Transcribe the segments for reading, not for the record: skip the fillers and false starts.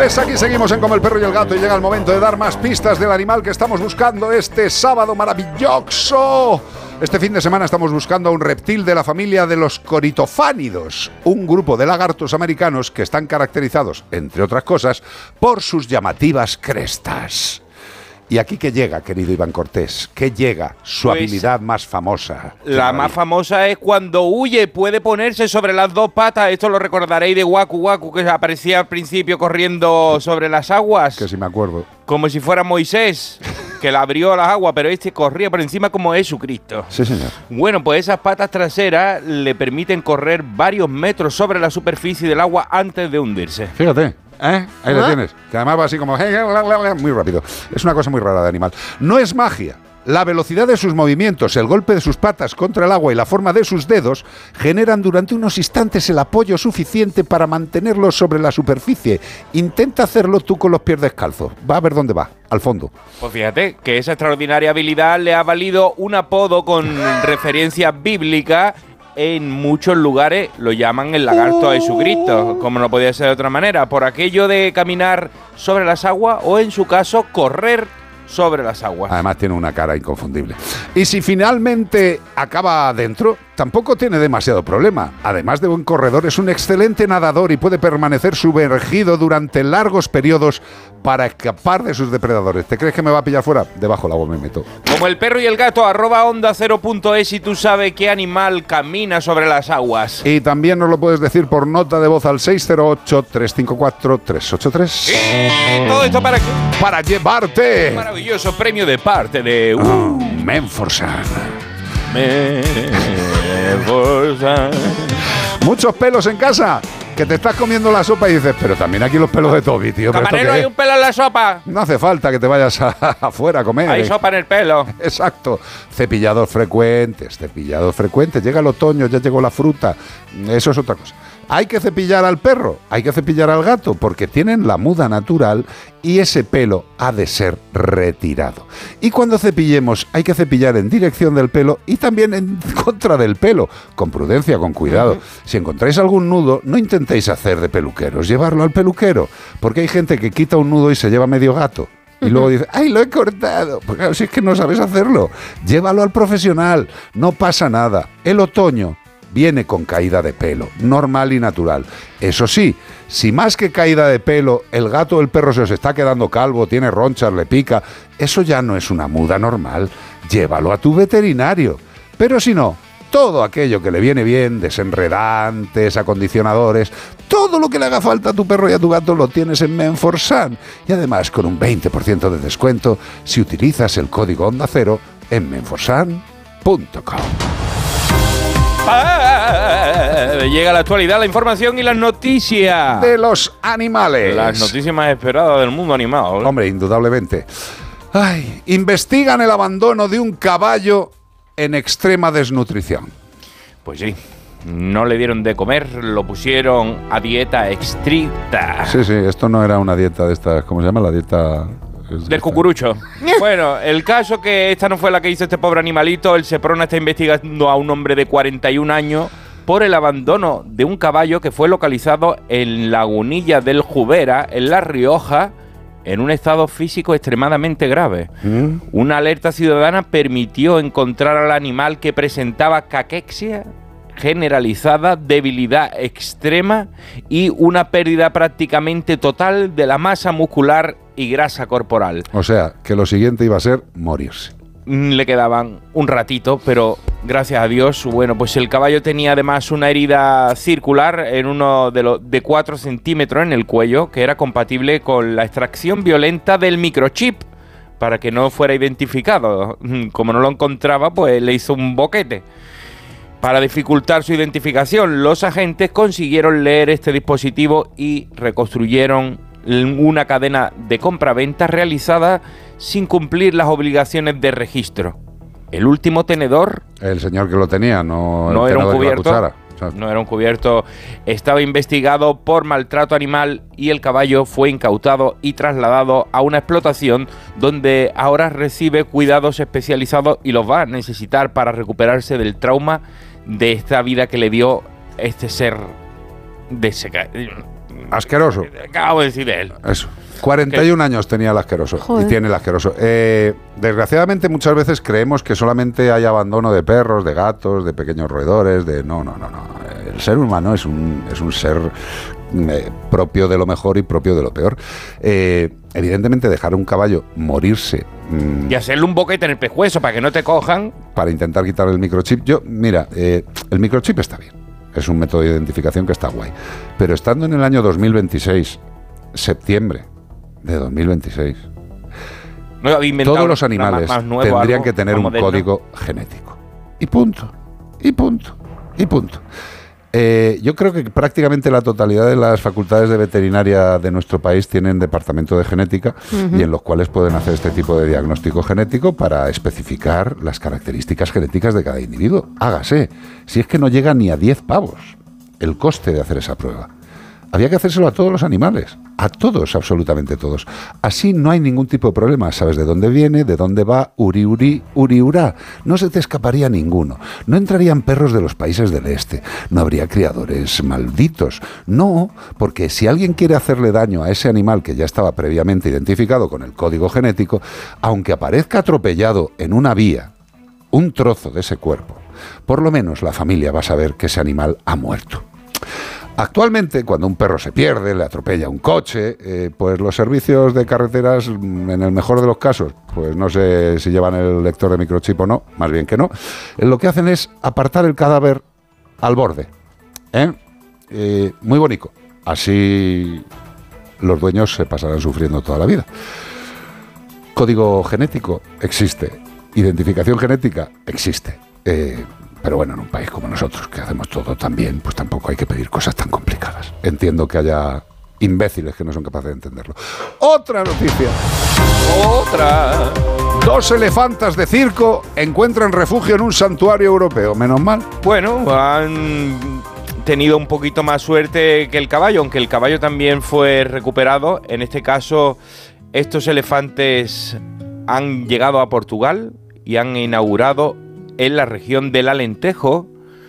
Pues aquí seguimos en Como el perro y el gato y llega el momento de dar más pistas del animal que estamos buscando este sábado maravilloso. Este fin de semana estamos buscando a un reptil de la familia de los coritofánidos, un grupo de lagartos americanos que están caracterizados, entre otras cosas, por sus llamativas crestas. ¿Y aquí qué llega, querido Iván Cortés? ¿Qué llega? Su habilidad más famosa. La más famosa es cuando huye, puede ponerse sobre las dos patas. Esto lo recordaréis de Waku Waku, que aparecía al principio corriendo sobre las aguas. Que si me acuerdo. Como si fuera Moisés, que la abrió las aguas, pero este corría por encima como Jesucristo. Sí, señor. Bueno, pues esas patas traseras le permiten correr varios metros sobre la superficie del agua antes de hundirse. Fíjate. Ahí lo tienes. Que además va así como muy rápido. Es una cosa muy rara de animal. No es magia. La velocidad de sus movimientos, el golpe de sus patas contra el agua y la forma de sus dedos generan durante unos instantes el apoyo suficiente para mantenerlos sobre la superficie. Intenta hacerlo tú con los pies descalzos. Va a ver dónde va, al fondo. Pues fíjate que esa extraordinaria habilidad le ha valido un apodo con referencia bíblica. En muchos lugares lo llaman el lagarto de Jesucristo, como no podía ser de otra manera, por aquello de caminar sobre las aguas o, en su caso, correr sobre las aguas. Además tiene una cara inconfundible. Y si finalmente acaba adentro, tampoco tiene demasiado problema. Además de buen corredor, es un excelente nadador y puede permanecer sumergido durante largos periodos para escapar de sus depredadores. ¿Te crees que me va a pillar fuera? Debajo del agua me meto. Como el perro y el gato, @onda0.es, y tú sabes qué animal camina sobre las aguas. Y también nos lo puedes decir por nota de voz al 608-354-383. ¿Todo esto para qué? Para llevarte Un maravilloso premio de parte de Menforsan. Muchos pelos en casa, que te estás comiendo la sopa y dices, pero también aquí los pelos de Toby, tío. Camarero, ¿hay un pelo en la sopa? No hace falta que te vayas afuera a comer. Hay sopa en el pelo. Exacto. Cepillados frecuentes. Llega el otoño, ya llegó la fruta. Eso es otra cosa. Hay que cepillar al perro, hay que cepillar al gato, porque tienen la muda natural y ese pelo ha de ser retirado. Y cuando cepillemos, hay que cepillar en dirección del pelo y también en contra del pelo, con prudencia, con cuidado. Si encontráis algún nudo, no intentéis hacer de peluqueros, llevarlo al peluquero, porque hay gente que quita un nudo y se lleva medio gato. Y luego dice, ¡ay, lo he cortado! Pues claro, si es que no sabes hacerlo, llévalo al profesional, no pasa nada. El otoño viene con caída de pelo, normal y natural. Eso sí, si más que caída de pelo, el gato o el perro se os está quedando calvo, tiene ronchas, le pica, eso ya no es una muda normal. Llévalo a tu veterinario. Pero si no, todo aquello que le viene bien, desenredantes, acondicionadores, todo lo que le haga falta a tu perro y a tu gato lo tienes en Menforsan. Y además con un 20% de descuento si utilizas el código Onda Cero en menforsan.com. Llega la actualidad, la información y las noticias de los animales. Las noticias más esperadas del mundo animal. Hombre, indudablemente. Investigan el abandono de un caballo en extrema desnutrición. Pues sí, no le dieron de comer, lo pusieron a dieta estricta. Sí, esto no era una dieta de estas, ¿cómo se llama? La dieta del cucurucho. Bueno, el caso que esta no fue la que hizo este pobre animalito. El Seprona está investigando a un hombre de 41 años por el abandono de un caballo que fue localizado en Lagunilla del Jubera, en La Rioja, en un estado físico extremadamente grave. Una alerta ciudadana permitió encontrar al animal, que presentaba caquexia generalizada, debilidad extrema y una pérdida prácticamente total de la masa muscular y grasa corporal. O sea, que lo siguiente iba a ser morirse. Le quedaban un ratito, pero gracias a Dios, bueno, pues el caballo tenía además una herida circular en uno de 4 centímetros en el cuello, que era compatible con la extracción violenta del microchip, para que no fuera identificado. Como no lo encontraba, pues le hizo un boquete. Para dificultar su identificación, los agentes consiguieron leer este dispositivo y reconstruyeron una cadena de compra-venta realizada sin cumplir las obligaciones de registro. El último tenedor... El señor que lo tenía, no era un cubierto. No era un cubierto. Estaba investigado por maltrato animal y el caballo fue incautado y trasladado a una explotación donde ahora recibe cuidados especializados y los va a necesitar para recuperarse del trauma de esta vida que le dio este ser Asqueroso. Acabo de decir de él. Eso. 41 años tenía el asqueroso. Joder. Y tiene el asqueroso. Desgraciadamente muchas veces creemos que solamente hay abandono de perros, de gatos, de pequeños roedores, de... No. El ser humano es un ser propio de lo mejor y propio de lo peor. Evidentemente dejar a un caballo morirse... Y hacerle un boquete en el pescuezo para que no te cojan. Para intentar quitar el microchip. El microchip está bien. Es un método de identificación que está guay. Pero estando en el año 2026, septiembre de 2026, No había inventado todos los nada animales más nuevo, tendrían algo que tener más un moderno. código genético. Y punto. Yo creo que prácticamente la totalidad de las facultades de veterinaria de nuestro país tienen departamento de genética y en los cuales pueden hacer este tipo de diagnóstico genético para especificar las características genéticas de cada individuo. Hágase. Si es que no llega ni a 10 pavos el coste de hacer esa prueba. Había que hacérselo a todos los animales, a todos, absolutamente todos. Así no hay ningún tipo de problema. Sabes de dónde viene, de dónde va, uriurá. No se te escaparía ninguno. No entrarían perros de los países del este. No habría criadores malditos. No, porque si alguien quiere hacerle daño a ese animal que ya estaba previamente identificado con el código genético, aunque aparezca atropellado en una vía, un trozo de ese cuerpo, por lo menos la familia va a saber que ese animal ha muerto. Actualmente, cuando un perro se pierde, le atropella un coche, pues los servicios de carreteras, en el mejor de los casos, pues no sé si llevan el lector de microchip o no, más bien que no, lo que hacen es apartar el cadáver al borde. Muy bonito. Así los dueños se pasarán sufriendo toda la vida. Código genético existe. Identificación genética existe. Pero bueno, en un país como nosotros, que hacemos todo tan bien, pues tampoco hay que pedir cosas tan complicadas. Entiendo que haya imbéciles que no son capaces de entenderlo. Otra noticia. Otra. 2 elefantas de circo encuentran refugio en un santuario europeo. Menos mal. Bueno, han tenido un poquito más suerte que el caballo, aunque el caballo también fue recuperado. En este caso, estos elefantes han llegado a Portugal y han inaugurado en la región del Alentejo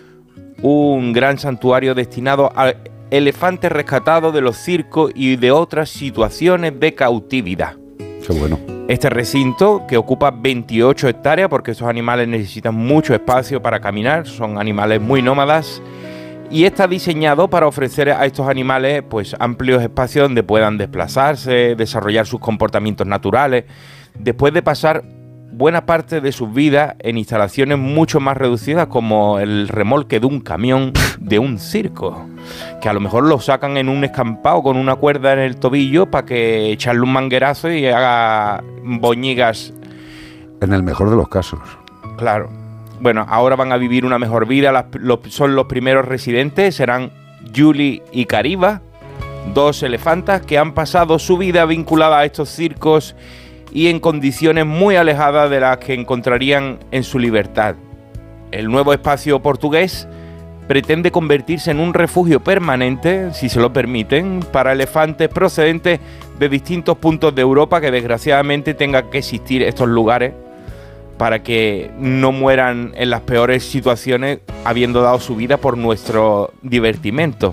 un gran santuario destinado a elefantes rescatados de los circos y de otras situaciones de cautividad. Qué bueno. Este recinto, que ocupa 28 hectáreas, porque estos animales necesitan mucho espacio para caminar, son animales muy nómadas, y está diseñado para ofrecer a estos animales pues amplios espacios donde puedan desplazarse, desarrollar sus comportamientos naturales, después de pasar buena parte de sus vidas en instalaciones mucho más reducidas, como el remolque de un camión de un circo, que a lo mejor lo sacan en un escampado con una cuerda en el tobillo para que echarle un manguerazo y haga boñigas. En el mejor de los casos. Claro. Bueno, ahora van a vivir una mejor vida. Son los primeros residentes, serán Julie y Cariba, 2 elefantas que han pasado su vida vinculada a estos circos y en condiciones muy alejadas de las que encontrarían en su libertad. El nuevo espacio portugués pretende convertirse en un refugio permanente, si se lo permiten, para elefantes procedentes de distintos puntos de Europa, que desgraciadamente tengan que existir estos lugares para que no mueran en las peores situaciones habiendo dado su vida por nuestro divertimento.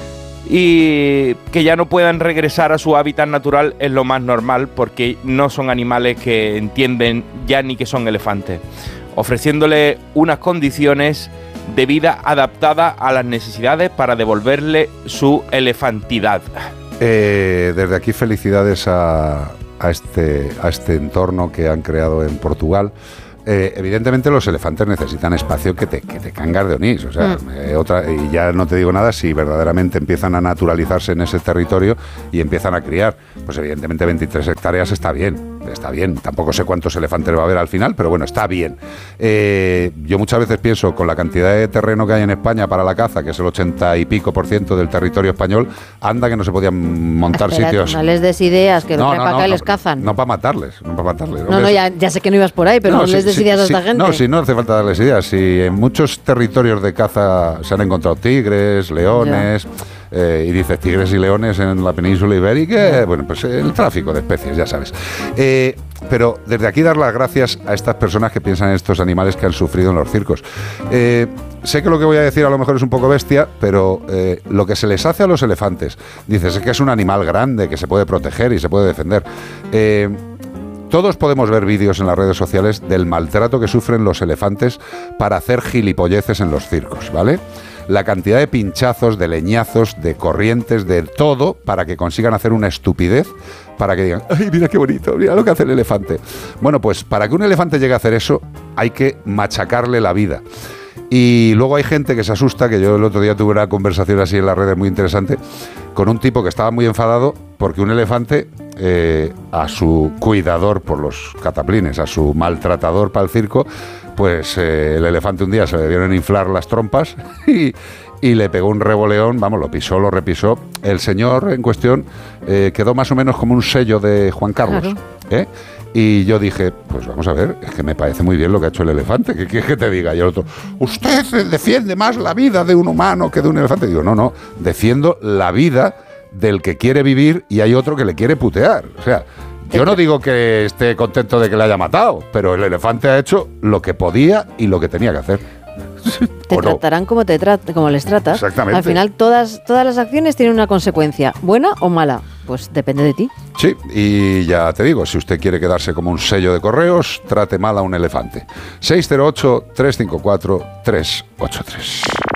Y que ya no puedan regresar a su hábitat natural es lo más normal, porque no son animales que entienden ya ni que son elefantes, ofreciéndole unas condiciones de vida adaptadas a las necesidades para devolverle su elefantidad. Desde aquí felicidades a este entorno que han creado en Portugal. Evidentemente los elefantes necesitan espacio que te cangas de onís, o sea, y ya no te digo nada si verdaderamente empiezan a naturalizarse en ese territorio y empiezan a criar, pues evidentemente 23 hectáreas está bien, tampoco sé cuántos elefantes va a haber al final, pero bueno, está bien. Yo muchas veces pienso, con la cantidad de terreno que hay en España para la caza, que es el 80 y pico % del territorio español, anda que no se podían montar sitios. No les des ideas, que no, para acá les cazan. No para matarles. No, ya sé que no ibas por ahí, pero no les des ideas a esta gente. No, no hace falta darles ideas. Si en muchos territorios de caza se han encontrado tigres, leones, y dices tigres y leones en la península ibérica, bueno, pues el tráfico de especies, ya sabes. Pero desde aquí dar las gracias a estas personas que piensan en estos animales que han sufrido en los circos. sé que lo que voy a decir a lo mejor es un poco bestia, pero lo que se les hace a los elefantes, dices, es que es un animal grande, que se puede proteger y se puede defender. Todos podemos ver vídeos en las redes sociales del maltrato que sufren los elefantes para hacer gilipolleces en los circos, ¿vale? La cantidad de pinchazos, de leñazos, de corrientes, de todo, para que consigan hacer una estupidez, para que digan, ¡ay, mira qué bonito! Mira lo que hace el elefante. Bueno, pues para que un elefante llegue a hacer eso, hay que machacarle la vida. Y luego hay gente que se asusta, que yo el otro día tuve una conversación así en las redes muy interesante, con un tipo que estaba muy enfadado porque un elefante, a su cuidador por los cataplines, a su maltratador para el circo, pues el elefante un día se le dieron a inflar las trompas y le pegó un revoleón, vamos, lo pisó, lo repisó. El señor en cuestión quedó más o menos como un sello de Juan Carlos. Claro. Y yo dije, pues vamos a ver, es que me parece muy bien lo que ha hecho el elefante. ¿Qué quieres que te diga? Y el otro, usted defiende más la vida de un humano que de un elefante. Digo, no, defiendo la vida del que quiere vivir y hay otro que le quiere putear. O sea, yo no digo que esté contento de que le haya matado, pero el elefante ha hecho lo que podía y lo que tenía que hacer. Te tratarán como les tratas. Exactamente. Al final todas las acciones tienen una consecuencia, buena o mala. Pues depende de ti. Sí, y ya te digo, si usted quiere quedarse como un sello de correos, trate mal a un elefante. 608-354-383.